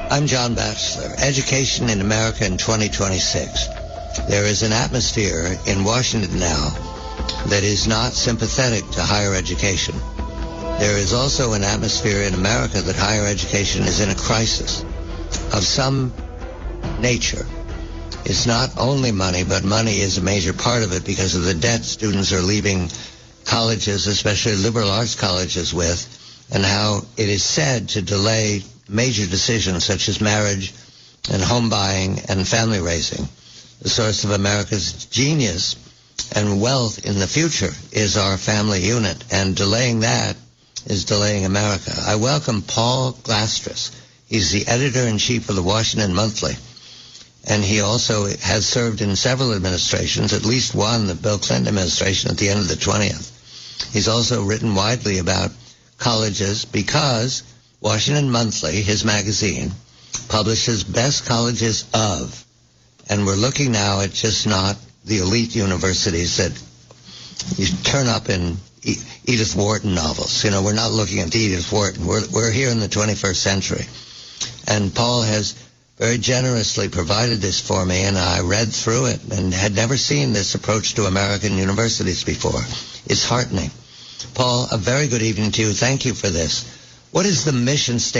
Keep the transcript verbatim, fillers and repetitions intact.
I'm John Batchelor. Education in America in twenty twenty-six. There is an atmosphere in Washington now that is not sympathetic to higher education. There is also an atmosphere in America that higher education is in a crisis of some nature. It's not only money, but money is a major part of it because of the debt students are leaving colleges, especially liberal arts colleges, with, and how it is said to delay major decisions such as marriage and home buying and family raising. The source of America's genius and wealth in the future is our family unit, and delaying that is delaying America. I welcome Paul Glastris. He's the editor-in-chief of the Washington Monthly, and he also has served in several administrations, at least one, the Bill Clinton administration at the end of the twentieth. He's also written widely about colleges because Washington Monthly, his magazine, publishes best colleges of, and we're looking now at just not the elite universities that you turn up in Edith Wharton novels. You know, we're not looking at Edith Wharton. We're, we're here in the twenty-first century. And Paul has very generously provided this for me, and I read through it and had never seen this approach to American universities before. It's heartening. Paul, a very good evening to you. Thank you for this. What is the mission statement